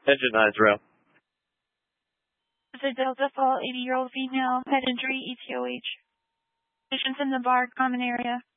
Engine 9-0. The Delta Fall 80-year-old female, head injury, ETOH. Patients in the bar, common area.